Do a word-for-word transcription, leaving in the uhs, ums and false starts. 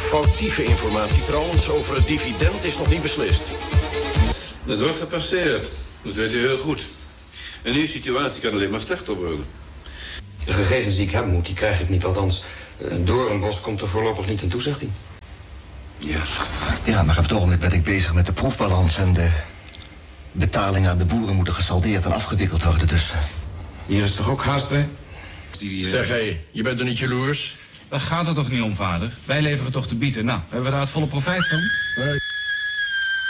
Foutieve informatie trouwens over het dividend is nog niet beslist. Dat wordt gepasseerd. Dat weet u heel goed. En uw situatie kan alleen maar slechter worden. De gegevens die ik heb moet, die krijg ik niet. Althans, Doornbos komt er voorlopig niet in toezegting. Ja. Ja, maar op het ogenblik ben ik bezig met de proefbalans... en de betalingen aan de boeren moeten gesaldeerd en afgewikkeld worden, dus... Hier is toch ook haast bij? Die, uh... Zeg, hé, je bent er niet jaloers? Daar gaat het toch niet om, vader? Wij leveren toch te bieden. Nou, hebben we daar het volle profijt van? Nee.